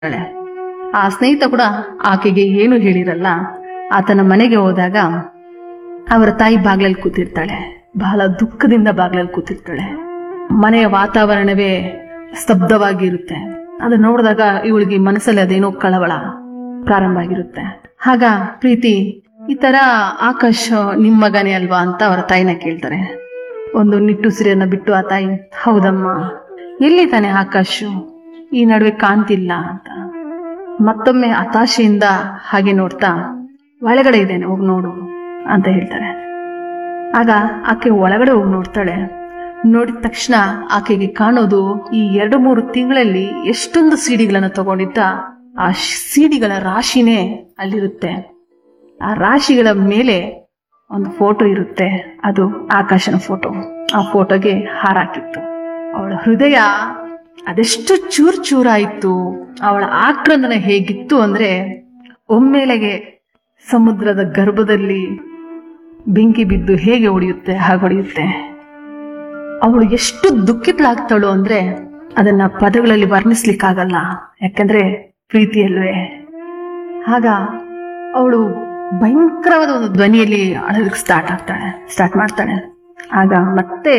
ಆ ಸ್ನೇಹಿತ ಕೂಡ ಆಕೆಗೆ ಏನು ಹೇಳಿರಲ್ಲ. ಆತನ ಮನೆಗೆ ಹೋದಾಗ ಅವರ ತಾಯಿ ಬಾಗ್ಲಲ್ಲಿ ಕೂತಿರ್ತಾಳೆ, ಬಹಳ ದುಃಖದಿಂದ ಬಾಗ್ಲಲ್ಲಿ ಕೂತಿರ್ತಾಳೆ. ಮನೆಯ ವಾತಾವರಣವೇ ಸ್ತಬ್ಧವಾಗಿರುತ್ತೆ. ಅದನ್ನ ನೋಡಿದಾಗ ಇವಳಿಗೆ ಮನಸ್ಸಲ್ಲಿ ಅದೇನೋ ಕಳವಳ ಪ್ರಾರಂಭ ಆಗಿರುತ್ತೆ. ಆಗ ಪ್ರೀತಿ, ಈ ತರ ಆಕಾಶ್ ನಿಮ್ ಮಗನೇ ಅಲ್ವಾ ಅಂತ ಅವರ ತಾಯಿನ ಕೇಳ್ತಾರೆ. ಒಂದು ನಿಟ್ಟುಸಿರನ್ನ ಬಿಟ್ಟು ಆ ತಾಯಿ, ಹೌದಮ್ಮ, ಎಲ್ಲಿದ್ದಾನೆ ಆಕಾಶ್, ಈ ನಡುವೆ ಕಾಣ್ತಿಲ್ಲ ಅಂತ ಮತ್ತೊಮ್ಮೆ ಹತಾಶೆಯಿಂದ ಹಾಗೆ ನೋಡ್ತಾ, ಒಳಗಡೆ ಇದ್ದೇನೆ, ಹೋಗಿ ನೋಡು ಅಂತ ಹೇಳ್ತಾರೆ. ಆಗ ಆಕೆ ಒಳಗಡೆ ಹೋಗಿ ನೋಡ್ತಾಳೆ. ನೋಡಿದ ತಕ್ಷಣ ಆಕೆಗೆ ಕಾಣೋದು, ಈ 2-3 ತಿಂಗಳಲ್ಲಿ ಎಷ್ಟೊಂದು ಸಿಡಿಗಳನ್ನ ತಗೊಂಡಿದ್ದ ಆ ಸಿಡಿಗಳ ರಾಶಿನೇ ಅಲ್ಲಿರುತ್ತೆ. ಆ ರಾಶಿಗಳ ಮೇಲೆ ಒಂದು ಫೋಟೋ ಇರುತ್ತೆ, ಅದು ಆಕಾಶನ ಫೋಟೋ. ಆ ಫೋಟೋಗೆ ಹಾರಾಕಿತ್ತು. ಅವಳ ಹೃದಯ ಅದೆಷ್ಟು ಚೂರ್ ಚೂರಾಯಿತು, ಅವಳ ಆಕ್ರಂದನ ಹೇಗಿತ್ತು ಅಂದ್ರೆ, ಒಮ್ಮೆಲೆಗೆ ಸಮುದ್ರದ ಗರ್ಭದಲ್ಲಿ ಬೆಂಕಿ ಬಿದ್ದು ಹೇಗೆ ಹೊಡೆಯುತ್ತೆ ಹಾಗೆ ಹೊಡೆಯುತ್ತೆ. ಅವಳು ಎಷ್ಟು ದುಃಖಿತಳಾಗ್ತಾಳು ಅಂದ್ರೆ ಅದನ್ನ ಪದಗಳಲ್ಲಿ ವರ್ಣಿಸ್ಲಿಕ್ಕಾಗಲ್ಲ, ಯಾಕಂದ್ರೆ ಪ್ರೀತಿಯಲ್ವೇ. ಆಗ ಅವಳು ಭಯಂಕರವಾದ ಒಂದು ಧ್ವನಿಯಲ್ಲಿ ಅಳಲಿಕ್ಕೆ ಸ್ಟಾರ್ಟ್ ಮಾಡ್ತಾಳೆ. ಆಗ ಮತ್ತೆ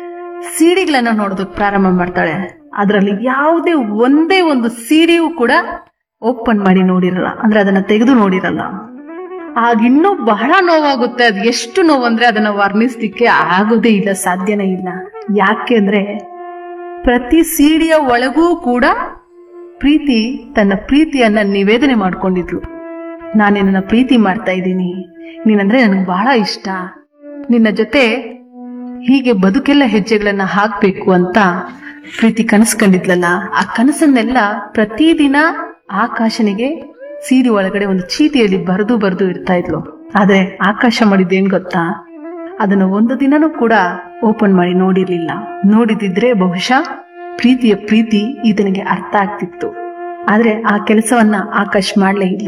ಸಿಡಿಗಳನ್ನ ನೋಡೋದಕ್ಕೆ ಪ್ರಾರಂಭ ಮಾಡ್ತಾಳೆ. ಅದರಲ್ಲಿ ಯಾವುದೇ ಒಂದೇ ಒಂದು ಸಿಡಿಯೂ ಕೂಡ ಓಪನ್ ಮಾಡಿ ನೋಡಿರಲ್ಲ, ಅಂದ್ರೆ ಅದನ್ನ ತೆಗೆದು ನೋಡಿರಲ್ಲ. ಆಗ ಇನ್ನೂ ಬಹಳ ನೋವಾಗುತ್ತೆ. ಅದು ಎಷ್ಟು ನೋವಂದ್ರೆ ಅದನ್ನ ವರ್ಣಿಸ್ಲಿಕ್ಕೆ ಆಗೋದೇ ಇಲ್ಲ, ಸಾಧ್ಯನೇ ಇಲ್ಲ. ಯಾಕೆ ಅಂದ್ರೆ ಪ್ರತಿ ಸಿಡಿಯ ಒಳಗೂ ಕೂಡ ಪ್ರೀತಿ ತನ್ನ ಪ್ರೀತಿಯನ್ನ ನಿವೇದನೆ ಮಾಡ್ಕೊಂಡಿದ್ಲು. ನಾನು ನಿನ್ನ ಪ್ರೀತಿ ಮಾಡ್ತಾ ಇದ್ದೀನಿ, ನೀನಂದ್ರೆ ನನಗೆ ಬಹಳ ಇಷ್ಟ, ನಿನ್ನ ಜೊತೆ ಹೀಗೆ ಬದುಕೆಲ್ಲ ಹೆಜ್ಜೆಗಳನ್ನ ಹಾಕ್ಬೇಕು ಅಂತ ಪ್ರೀತಿ ಕನಸ್ಕೊಂಡಿದ್ಲಲ್ಲ. ಆ ಕನಸನ್ನೆಲ್ಲ ಪ್ರತಿದಿನ ಆಕಾಶನಿಗೆ ಸೀರೆ ಒಳಗಡೆ ಒಂದು ಚೀಟಿಯಲ್ಲಿ ಬರೆದು ಇಡ್ತಾ ಇದ್ಲು. ಆದ್ರೆ ಆಕಾಶ ಮಾಡಿದ್ದೇನ್ ಗೊತ್ತಾ, ಅದನ್ನ ಒಂದು ದಿನನೂ ಕೂಡ ಓಪನ್ ಮಾಡಿ ನೋಡಿರ್ಲಿಲ್ಲ. ನೋಡಿದಿದ್ರೆ ಬಹುಶಃ ಪ್ರೀತಿಯ ಪ್ರೀತಿ ಈತನಿಗೆ ಅರ್ಥ ಆಗ್ತಿತ್ತು. ಆದ್ರೆ ಆ ಕೆಲಸವನ್ನ ಆಕಾಶ್ ಮಾಡ್ಲೇ ಇಲ್ಲ.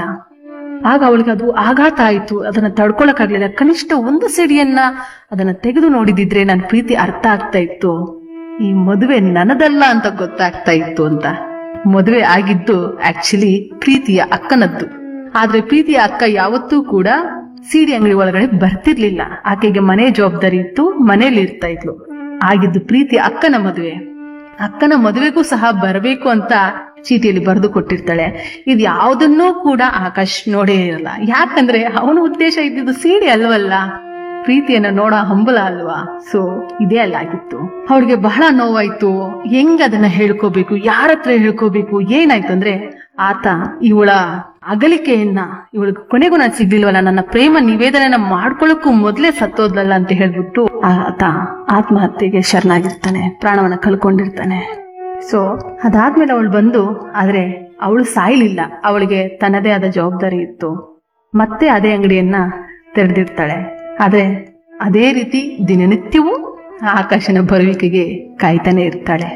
ಆಗ ಅವಳಿಗೆ ಅದು ಆಘಾತ ಆಯ್ತು, ಅದನ್ನ ತಡ್ಕೊಳಕ್ಕಾಗ್ಲಿಲ್ಲ. ಕನಿಷ್ಠ ಒಂದು ಸಿಡಿಯನ್ನ ಅದನ್ನ ತೆಗೆದು ನೋಡಿದಿದ್ರೆ ನನ್ನ ಪ್ರೀತಿ ಅರ್ಥ ಆಗ್ತಾ ಇತ್ತು, ಈ ಮದುವೆ ನನ್ನದಲ್ಲ ಅಂತ ಗೊತ್ತಾಗ್ತಾ ಇತ್ತು ಅಂತ. ಮದುವೆ ಆಗಿದ್ದು ಆಕ್ಚುಲಿ ಪ್ರೀತಿಯ ಅಕ್ಕನದ್ದು. ಆದ್ರೆ ಪ್ರೀತಿಯ ಅಕ್ಕ ಯಾವತ್ತೂ ಕೂಡ ಸೀರೆ ಅಂಗಡಿ ಒಳಗಡೆ ಬರ್ತಿರ್ಲಿಲ್ಲ. ಆಕೆಗೆ ಮನೆ ಜವಾಬ್ದಾರಿ ಇತ್ತು, ಮನೇಲಿ ಇರ್ತಾ ಇದ್ಲು. ಆಗಿದ್ದು ಪ್ರೀತಿಯ ಅಕ್ಕನ ಮದುವೆ. ಅಕ್ಕನ ಮದುವೆಗೂ ಸಹ ಬರಬೇಕು ಅಂತ ಚೀಟಿಯಲ್ಲಿ ಬರೆದು ಕೊಟ್ಟಿರ್ತಾಳೆ. ಇದು ಯಾವುದನ್ನೂ ಕೂಡ ಆಕಾಶ್ ನೋಡೇ ಇರಲ್ಲ. ಯಾಕಂದ್ರೆ ಅವನ ಉದ್ದೇಶ ಇದ್ದಿದ್ದು ಸೀರೆ ಅಲ್ವಲ್ಲ, ಪ್ರೀತಿಯನ್ನ ನೋಡೋ ಹಂಬಲ ಅಲ್ವಾ. ಸೊ ಇದೇ ಅಲ್ಲಾಗಿತ್ತು. ಅವಳಿಗೆ ಬಹಳ ನೋವಾಯ್ತು. ಹೆಂಗ್ ಅದನ್ನ ಹೇಳ್ಕೋಬೇಕು, ಯಾರ ಹತ್ರ ಹೇಳ್ಕೋಬೇಕು, ಏನಾಯ್ತು ಅಂದ್ರೆ ಆತ ಇವಳ ಅಗಲಿಕೆಯನ್ನ, ಇವಳಿಗೆ ಕೊನೆಗೂ ನಾನು ಸಿಗ್ಲಿಲ್ವಲ್ಲ, ನನ್ನ ಪ್ರೇಮ ನಿವೇದನೆಯನ್ನ ಮಾಡ್ಕೊಳ್ಳೋಕ್ಕೂ ಮೊದ್ಲೇ ಸತ್ತೋದ್ಲಲ್ಲ ಅಂತ ಹೇಳ್ಬಿಟ್ಟು ಆತ ಆತ್ಮಹತ್ಯೆಗೆ ಶರಣಾಗಿರ್ತಾನೆ, ಪ್ರಾಣವನ್ನ ಕಳ್ಕೊಂಡಿರ್ತಾನೆ. ಸೊ ಅದಾದ್ಮೇಲೆ ಅವಳು ಬಂದು, ಆದ್ರೆ ಅವಳು ಸಾಯ್ಲಿಲ್ಲ, ಅವಳಿಗೆ ತನ್ನದೇ ಆದ ಜವಾಬ್ದಾರಿ ಇತ್ತು. ಮತ್ತೆ ಅದೇ ಅಂಗಡಿಯನ್ನ ತೆರೆದಿರ್ತಾಳೆ. ಆದ್ರೆ ಅದೇ ರೀತಿ ದಿನನಿತ್ಯವೂ ಆಕಾಶನ ಬರುವಿಕೆಗೆ ಕಾಯ್ತಾನೆ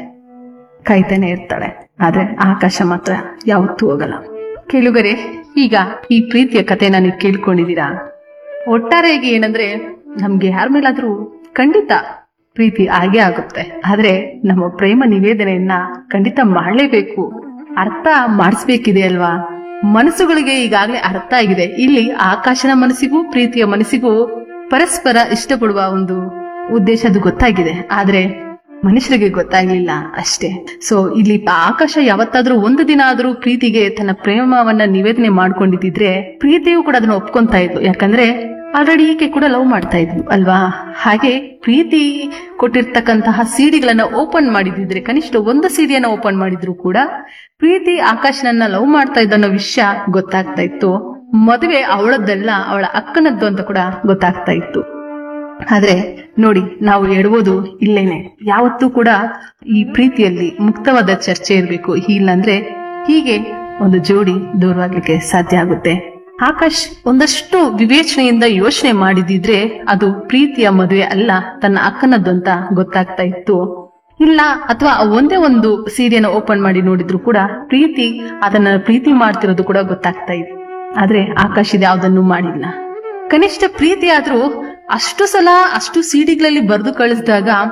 ಇರ್ತಾಳೆ. ಆದ್ರೆ ಆಕಾಶ ಮಾತ್ರ ಯಾವತ್ತೂ ಹೋಗಲ್ಲ. ಕೇಳುಗರೆ, ಈಗ ಈ ಪ್ರೀತಿಯ ಕಥೆನ ನೀವು ಕೇಳ್ಕೊಂಡಿದ್ದೀರಾ. ಒಟ್ಟಾರೆಯಾಗಿ ಏನಂದ್ರೆ, ನಮ್ಗೆ ಯಾರ ಮೇಲಾದ್ರೂ ಖಂಡಿತ ಪ್ರೀತಿ ಆಗೇ ಆಗುತ್ತೆ. ಆದ್ರೆ ನಮ್ಮ ಪ್ರೇಮ ನಿವೇದನೆಯನ್ನ ಖಂಡಿತ ಮಾಡ್ಲೇಬೇಕು, ಅರ್ಥ ಮಾಡಿಸ್ಬೇಕಿದೆ ಅಲ್ವಾ. ಮನಸ್ಸುಗಳಿಗೆ ಈಗಾಗಲೇ ಅರ್ಥ ಆಗಿದೆ. ಇಲ್ಲಿ ಆಕಾಶನ ಮನಸ್ಸಿಗೂ ಪ್ರೀತಿಯ ಮನಸ್ಸಿಗೂ ಪರಸ್ಪರ ಇಷ್ಟಪಡುವ ಒಂದು ಉದ್ದೇಶ ಅದು ಗೊತ್ತಾಗಿದೆ. ಆದ್ರೆ ಮನುಷ್ಯರಿಗೆ ಗೊತ್ತಾಗ್ಲಿಲ್ಲ ಅಷ್ಟೇ. ಸೊ ಇಲ್ಲಿ ಆಕಾಶ ಯಾವತ್ತಾದ್ರೂ ಒಂದು ದಿನ ಆದ್ರೂ ಪ್ರೀತಿಗೆ ತನ್ನ ಪ್ರೇಮವನ್ನ ನಿವೇದನೆ ಮಾಡ್ಕೊಂಡಿದ್ರೆ ಪ್ರೀತಿಯೂ ಕೂಡ ಅದನ್ನ ಒಪ್ಕೊಂತಾ ಇದ್ಲು. ಯಾಕಂದ್ರೆ ಆಲ್ರೆಡಿ ಈಕೆ ಕೂಡ ಲವ್ ಮಾಡ್ತಾ ಇದ್ಲು ಅಲ್ವಾ. ಹಾಗೆ ಪ್ರೀತಿ ಕೊಟ್ಟಿರ್ತಕ್ಕಂತಹ ಸಿಡಿಗಳನ್ನ ಓಪನ್ ಮಾಡಿದಿದ್ರೆ, ಕನಿಷ್ಠ ಒಂದು ಸಿಡಿಯನ್ನ ಓಪನ್ ಮಾಡಿದ್ರು ಕೂಡ ಪ್ರೀತಿ ಆಕಾಶನನ್ನ ಲವ್ ಮಾಡ್ತಾ ಇದ್ದ ಅನ್ನೋ ವಿಷಯ ಗೊತ್ತಾಗ್ತಾ ಇತ್ತು. ಮದುವೆ ಅವಳದ್ದಲ್ಲ, ಅವಳ ಅಕ್ಕನದ್ದು ಅಂತ ಕೂಡ ಗೊತ್ತಾಗ್ತಾ ಇತ್ತು. ಆದ್ರೆ ನೋಡಿ, ನಾವು ಎಡಬೋದು ಇಲ್ಲೇನೆ. ಯಾವತ್ತೂ ಕೂಡ ಈ ಪ್ರೀತಿಯಲ್ಲಿ ಮುಕ್ತವಾದ ಚರ್ಚೆ ಇರಬೇಕು. ಇಲ್ಲಾಂದ್ರೆ ಹೀಗೆ ಒಂದು ಜೋಡಿ ದೂರವಾಗ್ಲಿಕ್ಕೆ ಸಾಧ್ಯ ಆಗುತ್ತೆ. ಆಕಾಶ್ ಒಂದಷ್ಟು ವಿವೇಚನೆಯಿಂದ ಯೋಚನೆ ಮಾಡಿದಿದ್ರೆ ಅದು ಪ್ರೀತಿಯ ಮದುವೆ ಅಲ್ಲ, ತನ್ನ ಅಕ್ಕನದ್ದು ಅಂತ ಗೊತ್ತಾಗ್ತಾ ಇತ್ತು. ಇಲ್ಲ, ಅಥವಾ ಒಂದೇ ಒಂದು ಸೀರೆಯನ್ನು ಓಪನ್ ಮಾಡಿ ನೋಡಿದ್ರು ಕೂಡ ಪ್ರೀತಿ ಅದನ್ನ ಪ್ರೀತಿ ಮಾಡ್ತಿರೋದು ಕೂಡ ಗೊತ್ತಾಗ್ತಾ ಇತ್ತು. ಆದ್ರೆ ಆಕಾಶ್ ಇದು ಯಾವುದನ್ನು ಮಾಡಿಲ್ಲ. ಕನಿಷ್ಠ ಪ್ರೀತಿ ಆದ್ರೂ ಅಷ್ಟು ಸಲ ಅಷ್ಟು ಸಿಡಿಗಳಲ್ಲಿ ಬರೆದು ಕಳಿಸಿದಾಗ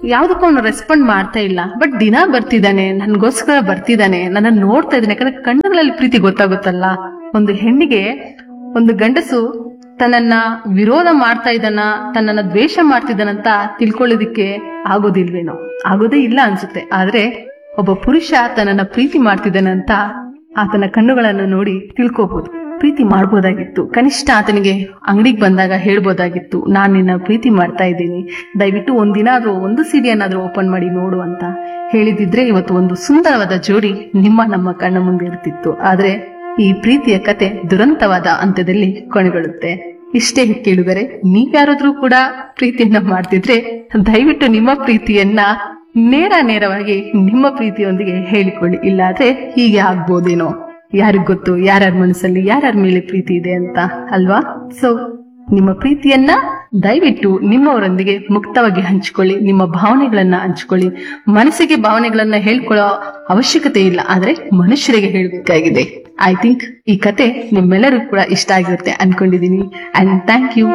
ಯಾವ್ದಕ್ಕೂ ಅವನು ರೆಸ್ಪಾಂಡ್ ಮಾಡ್ತಾ ಇಲ್ಲ. ಬಟ್ ದಿನ ಬರ್ತಿದ್ದಾನೆ, ನನ್ಗೋಸ್ಕರ ಬರ್ತಿದ್ದಾನೆ, ನನ್ನ ನೋಡ್ತಾ ಇದ್ದಾನೆ. ಯಾಕಂದ್ರೆ ಕಣ್ಣುಗಳಲ್ಲಿ ಪ್ರೀತಿ ಗೊತ್ತಾಗುತ್ತಲ್ಲ. ಒಂದು ಹೆಣ್ಣಿಗೆ ಒಂದು ಗಂಡಸು ತನ್ನನ್ನ ವಿರೋಧ ಮಾಡ್ತಾ ಇದ್ದಾನ, ತನ್ನನ್ನ ದ್ವೇಷ ಮಾಡ್ತಿದ್ದಾನಂತ ತಿಳ್ಕೊಳ್ಳೋದಿಕ್ಕೆ ಆಗೋದಿಲ್ವೇನೋ, ಆಗೋದೇ ಇಲ್ಲ ಅನ್ಸುತ್ತೆ. ಆದ್ರೆ ಒಬ್ಬ ಪುರುಷ ತನ್ನನ್ನ ಪ್ರೀತಿ ಮಾಡ್ತಿದ್ದಾನಂತ ಆತನ ಕಣ್ಣುಗಳನ್ನು ನೋಡಿ ತಿಳ್ಕೋಬಹುದು. ಪ್ರೀತಿ ಮಾಡ್ಬೋದಾಗಿತ್ತು. ಕನಿಷ್ಠ ಆತನಿಗೆ ಅಂಗಡಿಗೆ ಬಂದಾಗ ಹೇಳ್ಬೋದಾಗಿತ್ತು, ನಾನ್ ನಿನ್ನ ಪ್ರೀತಿ ಮಾಡ್ತಾ ಇದ್ದೀನಿ, ದಯವಿಟ್ಟು ಒಂದಿನ ಆದ್ರೂ ಒಂದು ಸೀಡಿಯನ್ನಾದ್ರೂ ಓಪನ್ ಮಾಡಿ ನೋಡು ಅಂತ ಹೇಳಿದಿದ್ರೆ ಇವತ್ತು ಒಂದು ಸುಂದರವಾದ ಜೋಡಿ ನಮ್ಮ ಕಣ್ಣ ಮುಂದೆ ಇರ್ತಿತ್ತು. ಆದ್ರೆ ಈ ಪ್ರೀತಿಯ ಕತೆ ದುರಂತವಾದ ಅಂತ್ಯದಲ್ಲಿ ಕೊನೆಗೊಳ್ಳುತ್ತೆ. ಇಷ್ಟೇ ಕೇಳುಗರೆ, ನೀವ್ಯಾರಾದ್ರೂ ಕೂಡ ಪ್ರೀತಿಯನ್ನ ಮಾಡ್ತಿದ್ರೆ ದಯವಿಟ್ಟು ನಿಮ್ಮ ಪ್ರೀತಿಯನ್ನ ನೇರವಾಗಿ ನಿಮ್ಮ ಪ್ರೀತಿಯೊಂದಿಗೆ ಹೇಳಿಕೊಳ್ಳಿ. ಇಲ್ಲಾದ್ರೆ ಹೀಗೆ ಆಗ್ಬೋದೇನೋ, ಯಾರಿಗ್ ಗೊತ್ತು ಯಾರ್ಯಾರ ಮನಸ್ಸಲ್ಲಿ ಯಾರ್ಯಾರ ಮೇಲೆ ಪ್ರೀತಿ ಇದೆ ಅಂತ ಅಲ್ವಾ? ಸೊ ನಿಮ್ಮ ಪ್ರೀತಿಯನ್ನ ದಯವಿಟ್ಟು ನಿಮ್ಮವರೊಂದಿಗೆ ಮುಕ್ತವಾಗಿ ಹಂಚಿಕೊಳ್ಳಿ. ನಿಮ್ಮ ಭಾವನೆಗಳನ್ನ ಹಂಚಿಕೊಳ್ಳಿ. ಮನಸ್ಸಿಗೆ ಭಾವನೆಗಳನ್ನ ಹೇಳ್ಕೊಳ್ಳೋ ಅವಶ್ಯಕತೆ ಇಲ್ಲ, ಆದ್ರೆ ಮನುಷ್ಯರಿಗೆ ಹೇಳಬೇಕಾಗಿದೆ. ಐ ಥಿಂಕ್ ಈ ಕತೆ ನಿಮ್ಮೆಲ್ಲರಿಗೂ ಕೂಡ ಇಷ್ಟ ಆಗಿರುತ್ತೆ ಅನ್ಕೊಂಡಿದೀನಿ. And thank you.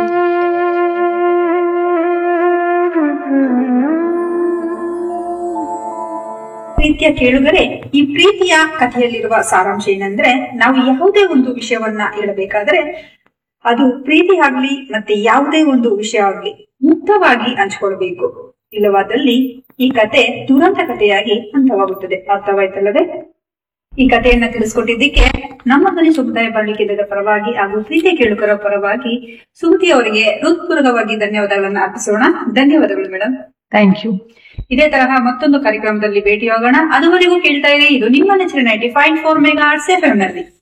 ಪ್ರೀತಿಯ ಕೇಳುಗರೆ, ಈ ಪ್ರೀತಿಯ ಕಥೆಯಲ್ಲಿರುವ ಸಾರಾಂಶ ಏನಂದ್ರೆ, ನಾವು ಯಾವುದೇ ಒಂದು ವಿಷಯವನ್ನ ಹೇಳಬೇಕಾದ್ರೆ ಅದು ಪ್ರೀತಿ ಆಗ್ಲಿ ಮತ್ತೆ ಯಾವುದೇ ಒಂದು ವಿಷಯ ಆಗ್ಲಿ ಮುಕ್ತವಾಗಿ ಹಂಚಿಕೊಳ್ಬೇಕು. ಇಲ್ಲವಾದಲ್ಲಿ ಈ ಕತೆ ದುರಂತ ಕಥೆಯಾಗಿ ಅಂತ್ಯವಾಗುತ್ತದೆ. ಅರ್ಥವಾಯ್ತಲ್ಲವೇ? ಈ ಕಥೆಯನ್ನ ತಿಳಿಸ್ಕೊಟ್ಟಿದ್ದಕ್ಕೆ ನಮ್ಮ ಧ್ವನಿ ಸಮುದಾಯ ಬಾಳಿಕೆದ ಪರವಾಗಿ ಹಾಗೂ ಪ್ರೀತಿಯ ಕೇಳುಗರ ಪರವಾಗಿ ಸುಮತಿ ಅವರಿಗೆ ಹೃತ್ಪೂರ್ವಕವಾಗಿ ಧನ್ಯವಾದಗಳನ್ನ ಅರ್ಪಿಸೋಣ. ಧನ್ಯವಾದಗಳು ಮೇಡಮ್. Thank you. ಇದೇ ತರಹ ಮತ್ತೊಂದು ಕಾರ್ಯಕ್ರಮದಲ್ಲಿ ಭೇಟಿಯಾಗೋಣ. ಅದುವರೆಗೂ ಕೇಳ್ತಾ ಇರಿ, ಇದು ನಿಮ್ಮ ನೆಚ್ಚಿನ 95.4 ಮೆಗಾಹರ್ಟ್ಜ್ ಎಫ್ಎಂ ನಲ್ಲಿ.